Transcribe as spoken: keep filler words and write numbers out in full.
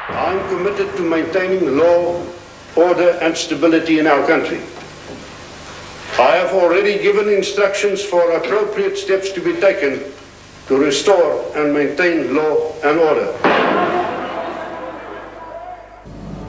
I'm committed to maintaining law, order, and stability in our country. I have already given instructions for appropriate steps to be taken to restore and maintain law and order.